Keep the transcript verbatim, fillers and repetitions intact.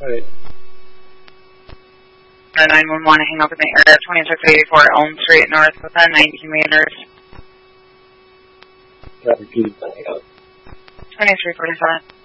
Alright. nine one one, hang up in the area, twenty-six eighty-four Elm Street North within nineteen meters. Repeat. twenty-three forty-seven.